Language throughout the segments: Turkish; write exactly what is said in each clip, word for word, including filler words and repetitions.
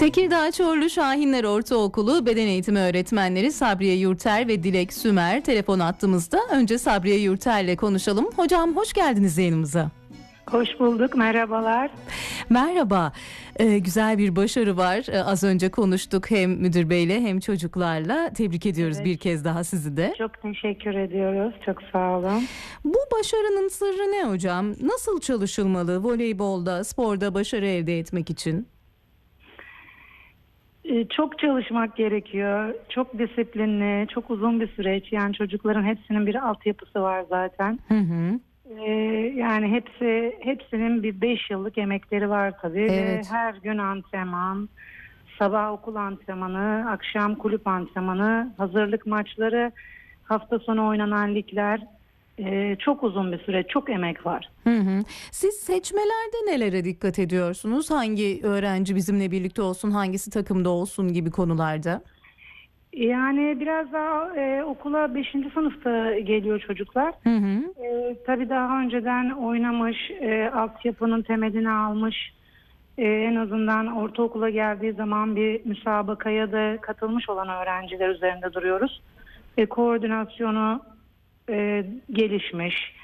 Tekirdağ Çorlu Şahinler Ortaokulu Beden Eğitimi Öğretmenleri Sabriye Yurter ve Dilek Sümer telefon attığımızda. Önce Sabriye Yurter'le konuşalım. Hocam hoş geldiniz yayınımıza. Hoş bulduk, merhabalar. Merhaba, ee, güzel bir başarı var. Ee, az önce konuştuk hem müdür beyle hem çocuklarla. Tebrik ediyoruz evet. Bir kez daha sizi de. Çok teşekkür ediyoruz, çok sağ olun. Bu başarının sırrı ne hocam? Nasıl çalışılmalı voleybolda, sporda başarı elde etmek için? Ee, çok çalışmak gerekiyor, çok disiplinli, çok uzun bir süreç. Yani çocukların hepsinin bir altyapısı var zaten. Hı hı. Ee, yani hepsi hepsinin bir beş yıllık emekleri var tabii. Evet. Ve her gün antrenman, sabah okul antrenmanı, akşam kulüp antrenmanı, hazırlık maçları, hafta sonu oynanan ligler. Ee, çok uzun bir süreç, çok emek var. Hı hı. Siz seçmelerde nelere dikkat ediyorsunuz? Hangi öğrenci bizimle birlikte olsun, hangisi takımda olsun gibi konularda? Yani biraz daha e, okula beşinci sınıfta geliyor çocuklar. Hı hı. E, tabii daha önceden oynamış, e, altyapının temelini almış, e, en azından ortaokula geldiği zaman bir müsabakaya da katılmış olan öğrenciler üzerinde duruyoruz. E, koordinasyonu e, gelişmiş,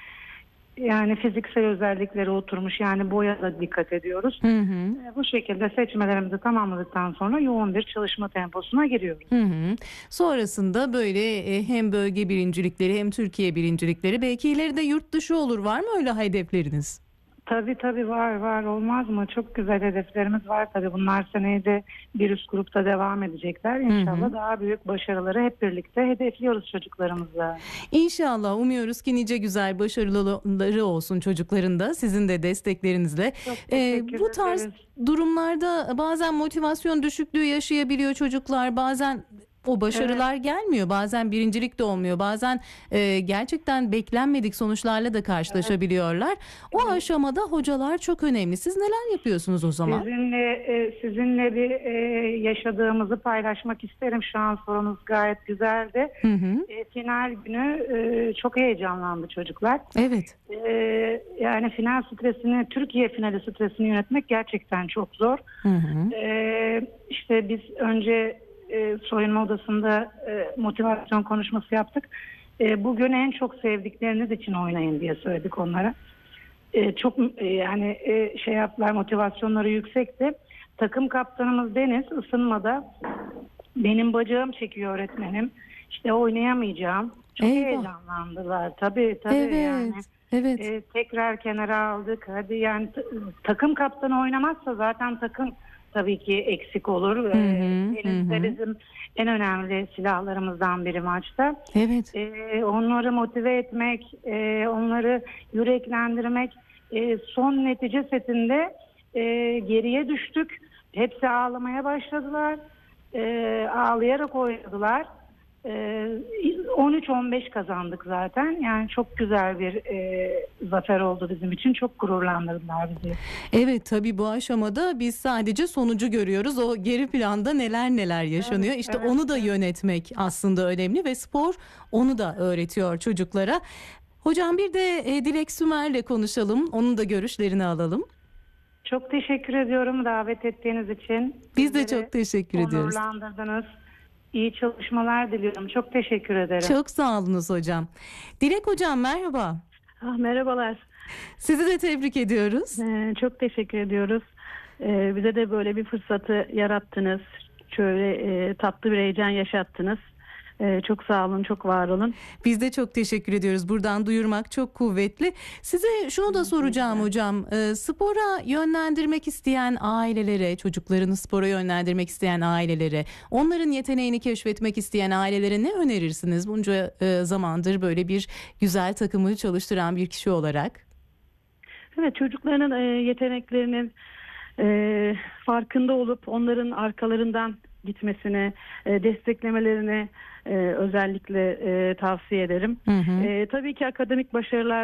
yani fiziksel özellikleri oturmuş, yani boya da dikkat ediyoruz. Hı hı. E, bu şekilde seçmelerimizi tamamladıktan sonra yoğun bir çalışma temposuna giriyoruz. Hı hı. Sonrasında böyle e, hem bölge birincilikleri hem Türkiye birincilikleri, belki ileride yurt dışı olur, var mı öyle hedefleriniz? Tabii tabii var var olmaz mı? Çok güzel hedeflerimiz var tabii. Bunlar seneye de bir üst grupta devam edecekler. İnşallah hı hı. Daha büyük başarıları hep birlikte hedefliyoruz çocuklarımızla. İnşallah, umuyoruz ki nice güzel başarıları olsun çocukların da sizin de desteklerinizle. Ee, bu tarz ederiz. Durumlarda bazen motivasyon düşüklüğü yaşayabiliyor çocuklar. Bazen o başarılar evet. gelmiyor. Bazen birincilik de olmuyor. Bazen e, gerçekten beklenmedik sonuçlarla da karşılaşabiliyorlar. Evet. O evet. aşamada hocalar çok önemli. Siz neler yapıyorsunuz o zaman? Sizinle e, sizinle bir e, yaşadığımızı paylaşmak isterim. Şu an sorunuz gayet güzeldi. Hı hı. E, final günü e, çok heyecanlandı çocuklar. Evet. E, yani final stresini, Türkiye finali stresini yönetmek gerçekten çok zor. Hı hı. E, işte biz önce E, soyunma odasında e, motivasyon konuşması yaptık. E, bugün en çok sevdikleriniz için oynayın diye söyledik onlara. E, çok e, yani e, şey yaptılar, motivasyonları yüksekti. Takım kaptanımız Deniz ısınmada benim bacağım çekiyor öğretmenim, İşte oynayamayacağım. Çok Eyvah. Heyecanlandılar. Tabii tabii evet. yani. Evet. E, tekrar kenara aldık. Hadi yani t- takım kaptanı oynamazsa zaten takım tabii ki eksik olur. Hı hı, Elimizde hı. bizim en önemli silahlarımızdan biri maçta. Evet. Ee, onları motive etmek, e, onları yüreklendirmek. E, son netice setinde e, geriye düştük. Hepsi ağlamaya başladılar. E, ağlayarak oynadılar. on üç on beş kazandık zaten. Yani çok güzel bir e, zafer oldu bizim için. Çok gururlandırdılar bizi. Evet, tabii bu aşamada biz sadece sonucu görüyoruz. O geri planda neler neler yaşanıyor. Evet, işte evet, onu da evet. yönetmek aslında önemli ve spor onu da öğretiyor çocuklara. Hocam bir de e, Dilek Sümer'le konuşalım. Onun da görüşlerini alalım. Çok teşekkür ediyorum davet ettiğiniz için. Biz de Sizleri çok teşekkür ediyoruz. onurlandırdınız. İyi çalışmalar diliyorum. Çok teşekkür ederim. Çok sağ olunuz hocam. Dilek hocam merhaba. Ah, merhabalar. Sizi de tebrik ediyoruz. Ee, çok teşekkür ediyoruz. Ee, bize de böyle bir fırsatı yarattınız. Şöyle e, tatlı bir heyecan yaşattınız. Ee, çok sağ olun, çok var olun. Biz de çok teşekkür ediyoruz. Buradan duyurmak çok kuvvetli. Size şunu da soracağım hocam. E, spora yönlendirmek isteyen ailelere, çocuklarını spora yönlendirmek isteyen ailelere, onların yeteneğini keşfetmek isteyen ailelere ne önerirsiniz? Bunca e, zamandır böyle bir güzel takımı çalıştıran bir kişi olarak. Evet, çocukların e, yeteneklerinin e, farkında olup onların arkalarından gitmesini, e, desteklemelerini e, özellikle e, tavsiye ederim. Hı hı. E, tabii ki akademik başarılar